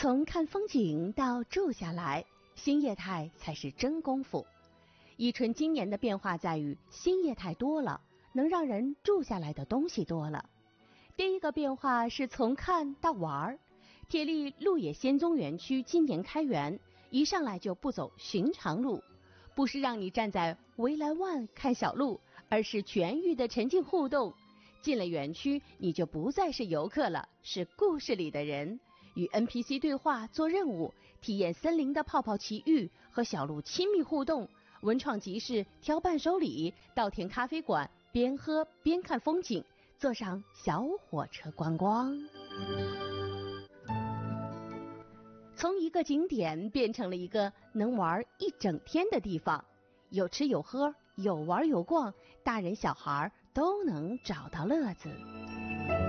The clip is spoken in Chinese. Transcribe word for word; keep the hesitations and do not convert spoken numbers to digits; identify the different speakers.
Speaker 1: 从看风景到住下来，新业态才是真功夫。伊春今年的变化在于新业态多了，能让人住下来的东西多了。第一个变化是从看到玩。铁力鹿野仙踪园区今年开园，一上来就不走寻常路，不是让你站在围栏外看小鹿，而是全域的沉浸互动。进了园区，你就不再是游客了，是故事里的人，与 N P C 对话做任务，体验森林的泡泡奇遇，和小鹿亲密互动。文创集市挑伴手礼，稻田咖啡馆边喝边看风景，坐上小火车观光。从一个景点变成了一个能玩一整天的地方，有吃有喝，有玩有逛，大人小孩都能找到乐子。